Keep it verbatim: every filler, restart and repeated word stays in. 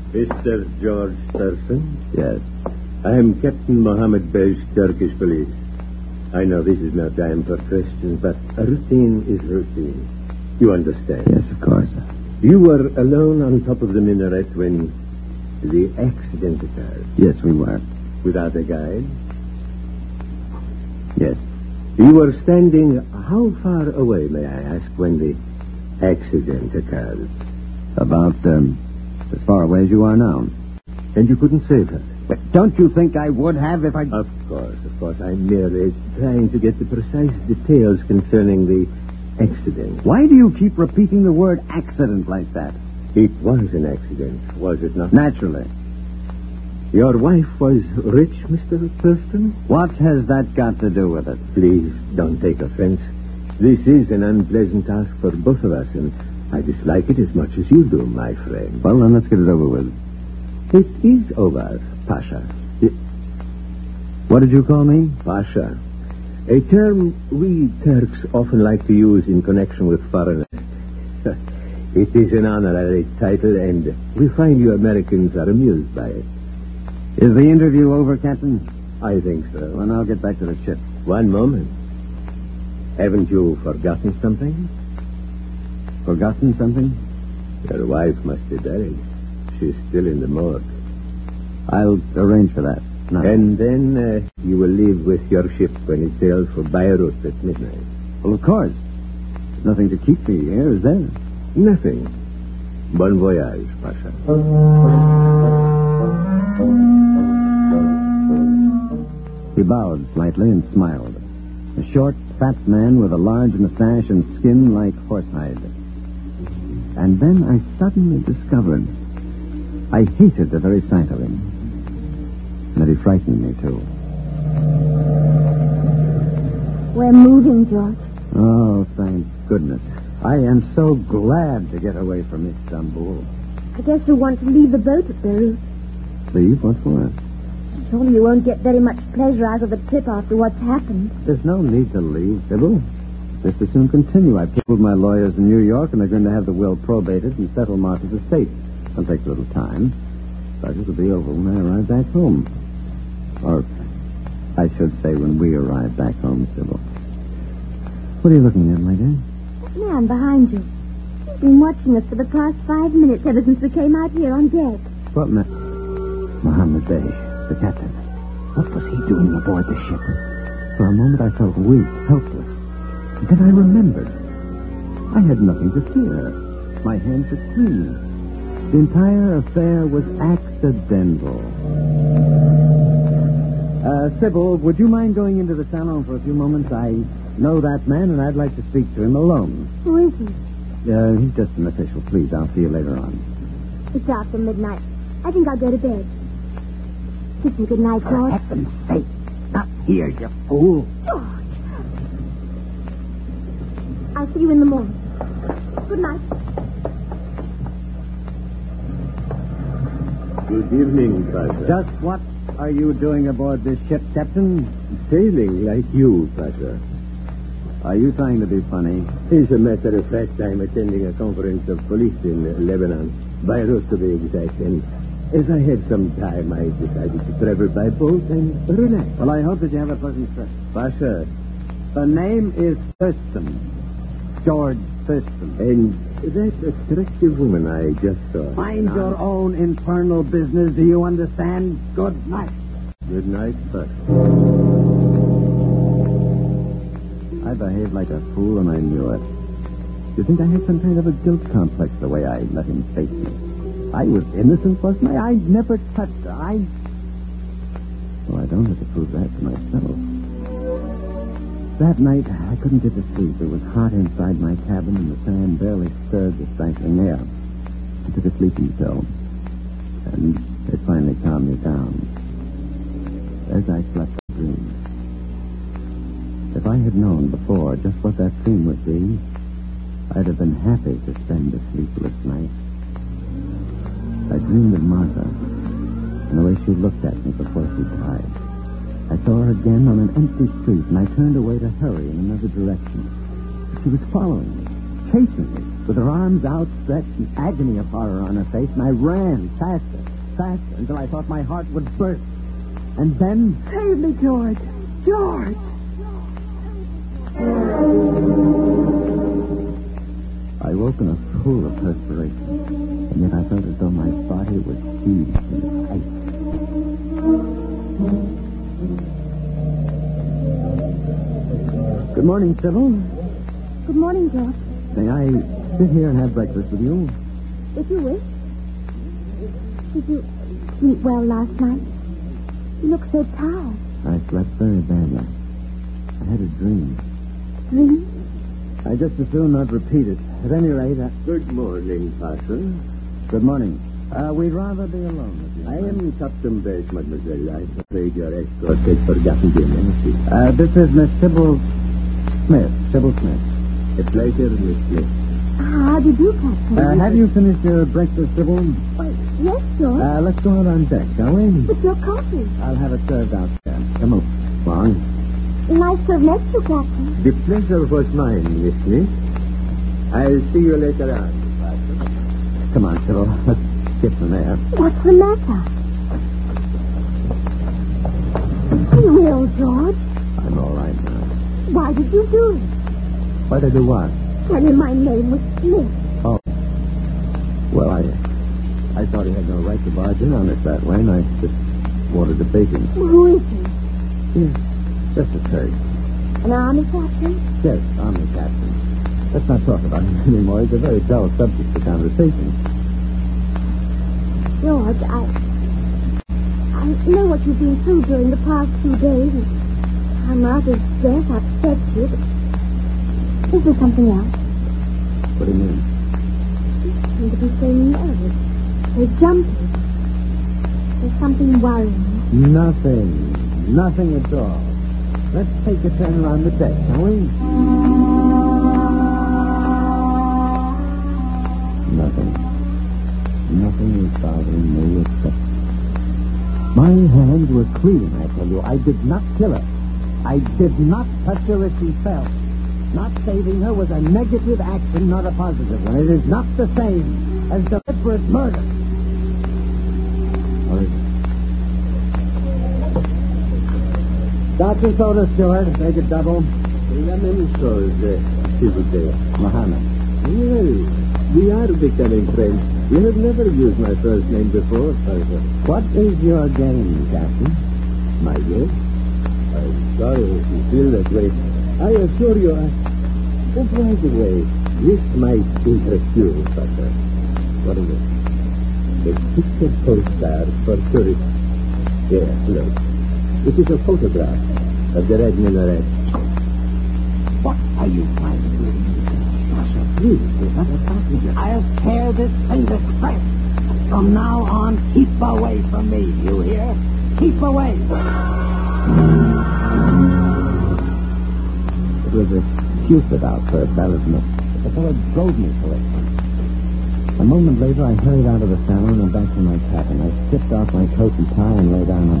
Mister George Thurston? Yes. I am Captain Mohammed Bey's Turkish police. I know this is no time for questions, but routine is routine. You understand? Yes, of course. You were alone on top of the minaret when the accident occurred. Yes, we were. Without a guide? Yes. You were standing how far away, may I ask, when the accident occurred? About, um, as far away as you are now. And you couldn't save her? But don't you think I would have if I... Of course, of course. I'm merely trying to get the precise details concerning the accident. Why do you keep repeating the word accident like that? It was an accident, was it not? Naturally. Your wife was rich, Mister Thurston? What has that got to do with it? Please, don't take offense. This is an unpleasant task for both of us, and I dislike it as much as you do, my friend. Well, then let's get it over with. It is over, Pasha. It... What did you call me? Pasha. A term we Turks often like to use in connection with foreigners. It is an honorary title, and we find you Americans are amused by it. Is the interview over, Captain? I think so. Well, I'll get back to the ship. One moment. Haven't you forgotten something? Forgotten something? Your wife must be buried. She's still in the morgue. I'll arrange for that. No. And then uh, you will leave with your ship when it sails for Beirut at midnight. Well, of course. There's nothing to keep me here, is there? Nothing. Bon voyage, Pasha. He bowed slightly and smiled. A short, fat man with a large mustache and skin like horsehide. And then I suddenly discovered I hated the very sight of him. And that he frightened me, too. We're moving, George. Oh, thank goodness. I am so glad to get away from Istanbul. I guess you'll want to leave the boat at Beirut. Leave? What for? Surely you won't get very much pleasure out of the trip after what's happened. There's no need to leave, Sybil. Just as soon continue. I've told my lawyers in New York, and they're going to have the will probated and settle Martha's estate. It'll take a little time, but it'll be over when I arrive back home. Or, I should say, when we arrive back home, Sybil. What are you looking at, my dear? That man behind you. He's been watching us for the past five minutes ever since we came out here on deck. What man? Mohammed Bey, the captain. What was he doing aboard the ship? For a moment I felt weak, helpless. Then I remembered. I had nothing to fear. My hands were clean. The entire affair was accidental. Uh, Sybil, would you mind going into the salon for a few moments? I know that man, and I'd like to speak to him alone. Who is he? Uh, he's just an official. Please, I'll see you later on. It's after midnight. I think I'll go to bed. Kiss me good night, For George. heaven's sake, not here, you fool. George. I'll see you in the morning. Good night. Good evening, Pasha. Just what are you doing aboard this ship, Captain? Sailing like you, Pasha. Are you trying to be funny? As a matter of fact, I'm attending a conference of police in Lebanon, Beirut to be exact, and as I had some time, I decided to travel by boat and relax. Well, I hope that you have a pleasant trip. Pasha. The name is Thurston. George Thurston. And that attractive woman I just saw. Mind your own infernal business, do you understand? Good night. Good night, Pasha. I behaved like a fool, and I knew it. You think I had some kind of a guilt complex the way I let him face me? I was innocent, wasn't I? I never touched her. I... Well, I don't have to prove that to myself. That night, I couldn't get to sleep. It was hot inside my cabin, and the fan barely stirred the stifling air. I took a sleeping pill, and it finally calmed me down. As I slept, I dreamed. If I had known before just what that dream would be, I'd have been happy to spend a sleepless night. I dreamed of Martha, and the way she looked at me before she died. I saw her again on an empty street, and I turned away to hurry in another direction. She was following me. chasing me with her arms outstretched and agony of horror on her face, and I ran faster, faster, until I thought my heart would burst. And then... Save me, George. George! I woke in a pool of perspiration, and yet I felt as though my body was seized in ice. Good morning, Sybil. Good morning, George. May I sit here and have breakfast with you? If you wish. Did you sleep well last night? You look so tired. I slept very badly. I had a dream. Dream? I just as soon not repeat it. At any rate, I... Good morning, Parson. Good morning. Uh, we'd rather be alone with you. I am Captain Bates, mademoiselle. I'm afraid your escort has forgotten the name. Uh, this is Miss Sybil Smith. Sybil Smith. A pleasure, Miss Smith. How did you, Captain? Uh, have you finished your breakfast, Sybil? Why, yes, George. Uh, let's go out on deck, shall we? But your coffee. I'll have it served out there. Come on. Long. Nice to have met you, Captain. The pleasure was mine, Miss Smith. I'll see you later on, Parson. Come on, Sybil. Let's get some air. What's the matter? Are you ill, George? I'm all right now. Why did you do it? Why did I do what? Tell him my name was Smith. Oh. Well, I I thought he had no right to barge in on us that way, and I just wanted to bait him. Who is he? He's just a Kurd. An army captain? Yes, army captain. Let's not talk about him anymore. He's a very dull subject for conversation. George, I... I know what you've been through during the past few days. How mother's death upset you, but... Is there something else? What do you mean? You seem to be so nervous. So jumpy. There's something worrying you. Nothing. Nothing at all. Let's take a turn around the deck, shall we? Nothing. Nothing is bothering me except... My hands were clean, I tell you. I did not kill her. I did not touch her as she fell. Not saving her was a negative action, not a positive one. It is not the same as deliberate murder. Or is it? Scotch and soda, Stuart. Make it double. Lemon sauce, uh, s'il vous plaît. Mohammed. Well, we are becoming friends. You have never used my first name before, Parson. What is your game, Captain? My game? I'm sorry if you feel that way. I assure you, I... Oh, by the way, this might interest you, Parson. What is it? The picture postcard for tourists. Yes, look. It is a photograph of the Red Minaret. What are you trying to do? Pasha, please, we're not a passenger. I'll tear this thing to shreds. From now on, keep away from me, you hear? Keep away. It was a stupid outburst, I admit. The fellow drove me to it. A moment later, I hurried out of the salon and back to my cabin. I stripped off my coat and tie and lay down on